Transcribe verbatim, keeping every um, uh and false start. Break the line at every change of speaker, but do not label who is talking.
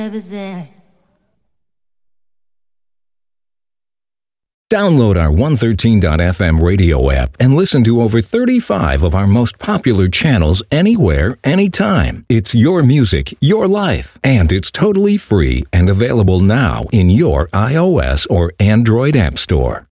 represent.
Download our one thirteen dot f m radio app and listen to over thirty-five of our most popular channels anywhere, anytime. It's your music, your life, and it's totally free and available now in your iOS or Android app store.